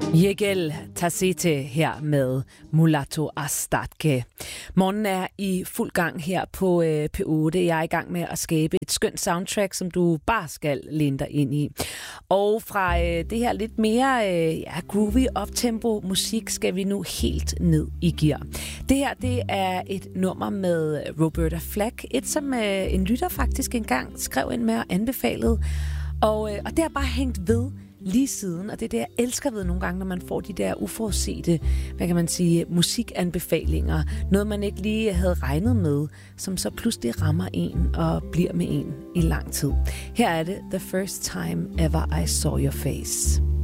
Yegel Tassete her med Mulatto Astatke. Morgen er i fuld gang her på P8. Jeg er i gang med at skabe et skønt soundtrack, som du bare skal læne dig ind i. Og fra det her lidt mere groovy uptempo musik skal vi nu helt ned i gear. Det her, det er et nummer med Roberta Flack. Et som en lytter faktisk engang skrev ind med og anbefalede. Og det har bare hængt ved lige siden, og det er det, jeg elsker ved nogle gange, når man får de der uforudsete, hvad kan man sige, musikanbefalinger. Noget, man ikke lige havde regnet med, som så pludselig rammer en og bliver med en i lang tid. Her er det The First Time Ever I Saw Your Face.